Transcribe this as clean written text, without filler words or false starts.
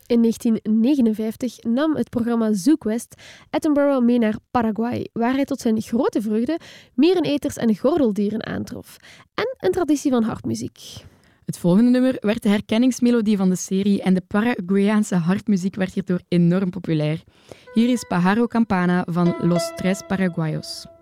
In 1959 nam het programma ZooQuest Attenborough mee naar Paraguay, waar hij tot zijn grote vreugde miereneters en gordeldieren aantrof. En een traditie van harpmuziek. Het volgende nummer werd de herkenningsmelodie van de serie en de Paraguayaanse harpmuziek werd hierdoor enorm populair. Hier is Pájaro Campana van Los Tres Paraguayos.